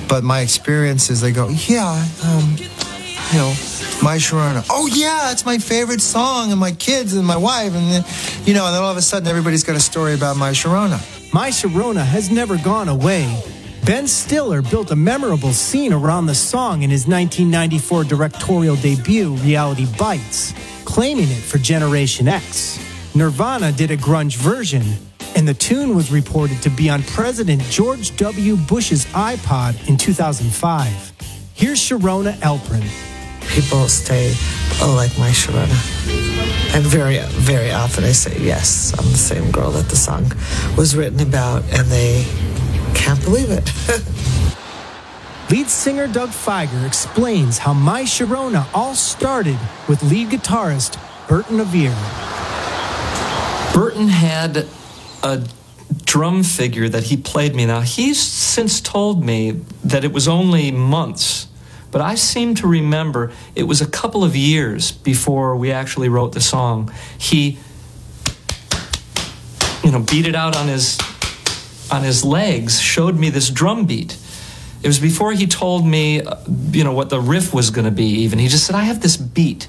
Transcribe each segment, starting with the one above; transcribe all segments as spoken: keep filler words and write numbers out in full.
But my experience is they go, yeah, um, you know, My Sharona. Oh, yeah, it's my favorite song, and my kids and my wife. And, then, you know, and then all of a sudden everybody's got a story about My Sharona. My Sharona has never gone away. Ben Stiller built a memorable scene around the song in his nineteen ninety-four directorial debut, Reality Bites, claiming it for Generation X. Nirvana did a grunge version, and the tune was reported to be on President George W. Bush's iPod in two thousand five. Here's Sharona Alpern. People say, oh, like My Sharona. And very, very often I say, yes, I'm the same girl that the song was written about, and they can't believe it. Lead singer Doug Fieger explains how My Sharona all started with lead guitarist Burton Avere. Burton had a drum figure that he played me. Now, he's since told me that it was only months, but I seem to remember it was a couple of years before we actually wrote the song. He, you know, beat it out on his on his legs, showed me this drum beat. It was before he told me, uh, you know, what the riff was going to be even. He just said, I have this beat.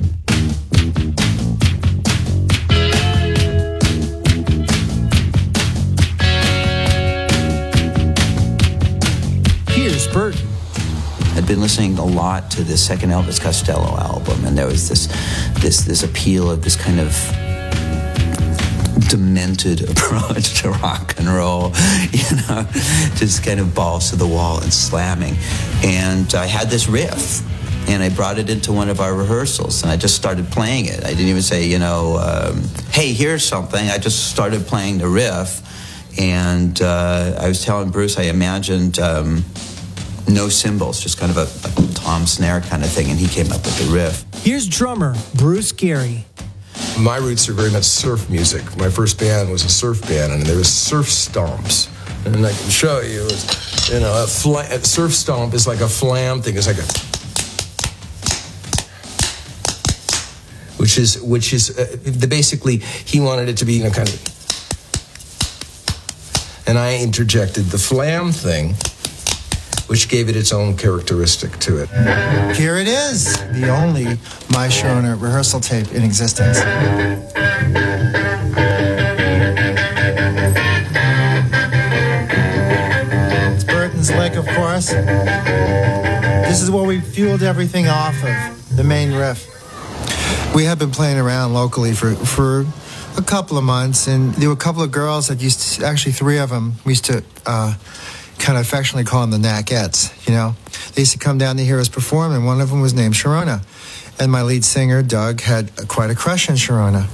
Here's Burton. I'd been listening a lot to the second Elvis Costello album, and there was this, this, this appeal of this kind of demented approach to rock and roll, you know, just kind of balls to the wall and slamming. And I had this riff, and I brought it into one of our rehearsals, and I just started playing it. I didn't even say, you know, um, hey, here's something. I just started playing the riff, and uh, I was telling Bruce I imagined um, no cymbals, just kind of a, a tom snare kind of thing, and he came up with the riff. Here's drummer Bruce Gary. My roots are very much surf music. My first band was a surf band, and there was surf stomps. And I can show you, it's, you know, a, fla- a surf stomp is like a flam thing. It's like a, which is which is uh, the basically he wanted it to be, you know, kind of, and I interjected the flam thing, which gave it its own characteristic to it. Here it is, the only My Sharona rehearsal tape in existence. It's Burton's lick, of course. This is where we fueled everything off of, the main riff. We have been playing around locally for, for a couple of months, and there were a couple of girls that used to, actually three of them, we used to uh, kind of affectionately call them the Knackets, you know. They used to come down to hear us perform, and one of them was named Sharona. And my lead singer, Doug, had quite a crush on Sharona.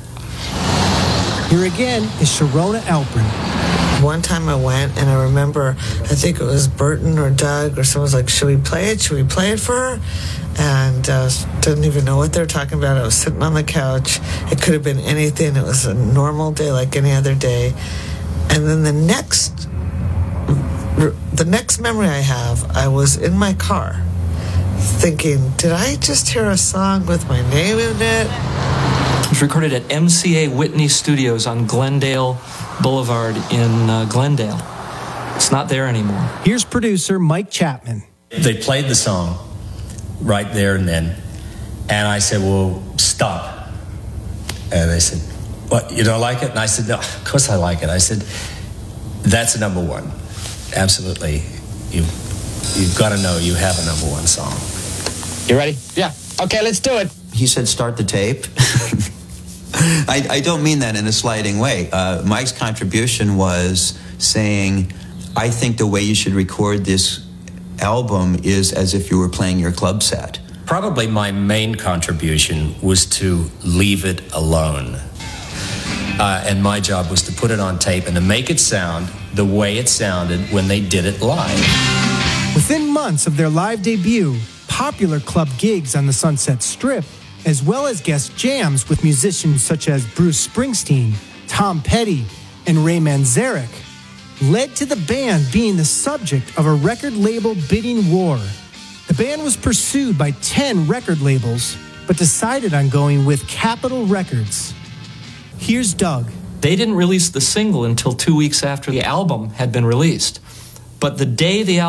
Here again is Sharona Alpern. One time I went, and I remember, I think it was Burton or Doug or someone was like, should we play it? Should we play it for her? And uh, didn't even know what they were talking about. I was sitting on the couch. It could have been anything. It was a normal day like any other day. And then the next, the next memory I have, I was in my car thinking, did I just hear a song with my name in it? It was recorded at M C A Whitney Studios on Glendale Boulevard in uh, Glendale. It's not there anymore. Here's producer Mike Chapman. They played the song right there and then, and I said, well, stop. And they said, what, you don't like it? And I said, no, of course I like it. I said, that's a number one. Absolutely. You, you've got to know you have a number one song. You ready? Yeah. Okay, let's do it. He said, start the tape. I, I don't mean that in a slighting way. Uh, Mike's contribution was saying, I think the way you should record this album is as if you were playing your club set. Probably my main contribution was to leave it alone. Uh, and my job was to put it on tape and to make it sound the way it sounded when they did it live. Within months of their live debut, popular club gigs on the Sunset Strip, as well as guest jams with musicians such as Bruce Springsteen, Tom Petty, and Ray Manzarek, led to the band being the subject of a record label bidding war. The band was pursued by ten record labels, but decided on going with Capitol Records. Here's Doug. They didn't release the single until two weeks after the album had been released. But the day the album